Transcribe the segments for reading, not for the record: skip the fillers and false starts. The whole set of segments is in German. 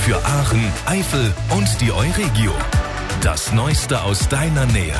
Für Aachen, Eifel und die Euregio. Das Neueste aus deiner Nähe.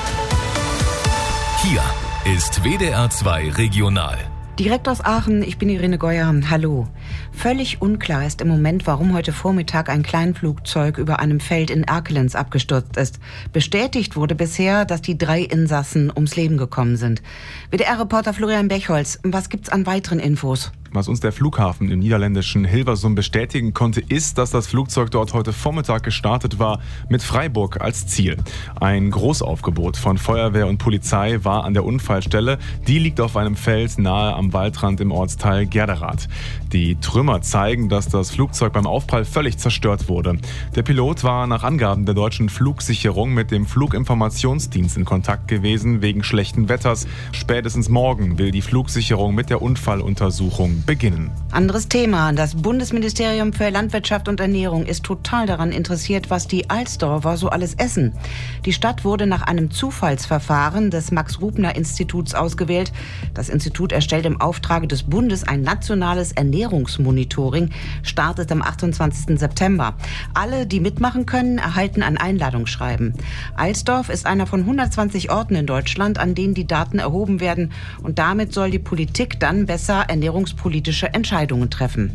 Hier ist WDR 2 Regional. Direkt aus Aachen, ich bin Irene Geuer. Hallo. Völlig unklar ist im Moment, warum heute Vormittag ein Kleinflugzeug über einem Feld in Erkelenz abgestürzt ist. Bestätigt wurde bisher, dass die 3 Insassen ums Leben gekommen sind. WDR-Reporter Florian Bechholz, was gibt's an weiteren Infos? Was uns der Flughafen im niederländischen Hilversum bestätigen konnte, ist, dass das Flugzeug dort heute Vormittag gestartet war mit Freiburg als Ziel. Ein Großaufgebot von Feuerwehr und Polizei war an der Unfallstelle. Die liegt auf einem Feld nahe am Waldrand im Ortsteil Gerderath. Die Trümmer zeigen, dass das Flugzeug beim Aufprall völlig zerstört wurde. Der Pilot war nach Angaben der deutschen Flugsicherung mit dem Fluginformationsdienst in Kontakt gewesen wegen schlechten Wetters. Spätestens morgen will die Flugsicherung mit der Unfalluntersuchung beginnen. Anderes Thema. Das Bundesministerium für Landwirtschaft und Ernährung ist total daran interessiert, was die Alsdorfer so alles essen. Die Stadt wurde nach einem Zufallsverfahren des Max-Rubner-Instituts ausgewählt. Das Institut erstellt im Auftrage des Bundes ein nationales Ernährungsmonitoring, startet am 28. September. Alle, die mitmachen können, erhalten ein Einladungsschreiben. Alsdorf ist einer von 120 Orten in Deutschland, an denen die Daten erhoben werden. Und damit soll die Politik dann besser ernährungspolitische Entscheidungen treffen.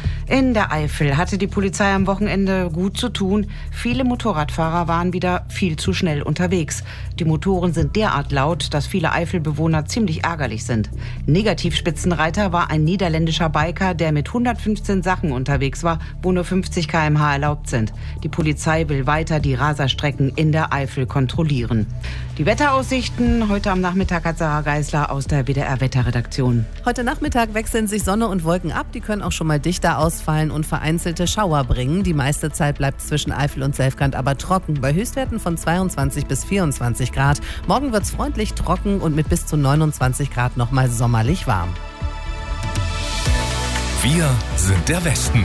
In der Eifel hatte die Polizei am Wochenende gut zu tun. Viele Motorradfahrer waren wieder viel zu schnell unterwegs. Die Motoren sind derart laut, dass viele Eifelbewohner ziemlich ärgerlich sind. Negativspitzenreiter war ein niederländischer Biker, der mit 115 Sachen unterwegs war, wo nur 50 km/h erlaubt sind. Die Polizei will weiter die Raserstrecken in der Eifel kontrollieren. Die Wetteraussichten heute am Nachmittag hat Sarah Geisler aus der WDR-Wetterredaktion. Heute Nachmittag wechseln sich Sonne und Wolken ab. Die können auch schon mal dichter ausfallen und vereinzelte Schauer bringen. Die meiste Zeit bleibt zwischen Eifel und Selfkant aber trocken, bei Höchstwerten von 22 bis 24 Grad. Morgen wird es freundlich trocken und mit bis zu 29 Grad nochmal sommerlich warm. Wir sind der Westen.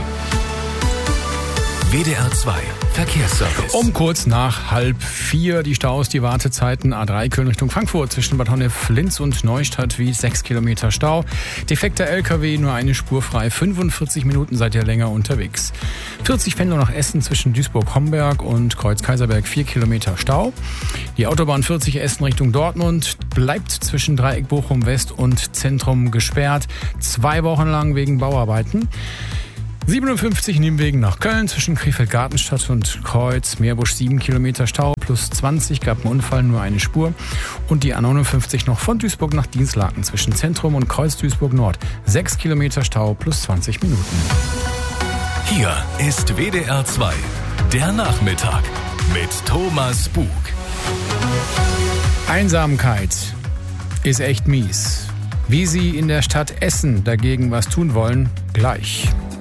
WDR 2 Verkehrsservice. Um kurz nach 3:30 die Staus, die Wartezeiten A3 Köln Richtung Frankfurt zwischen Bad Honnef-Linz und Neustadt wie 6 Kilometer Stau. Defekter LKW, nur eine Spur frei, 45 Minuten seid ihr länger unterwegs. 40 Pendler nach Essen zwischen Duisburg-Homberg und Kreuz-Kaiserberg, 4 Kilometer Stau. Die Autobahn 40 Essen Richtung Dortmund bleibt zwischen Dreieck Bochum West und Zentrum gesperrt. 2 Wochen lang wegen Bauarbeiten. 57 Nebenwegen nach Köln zwischen Krefeld-Gartenstadt und Kreuz-Meerbusch, 7 Kilometer Stau, plus 20, gab einen Unfall, nur eine Spur. Und die A59 noch von Duisburg nach Dinslaken zwischen Zentrum und Kreuz-Duisburg-Nord, 6 Kilometer Stau, plus 20 Minuten. Hier ist WDR 2, der Nachmittag mit Thomas Bug. Einsamkeit ist echt mies. Wie Sie in der Stadt Essen dagegen was tun wollen, gleich.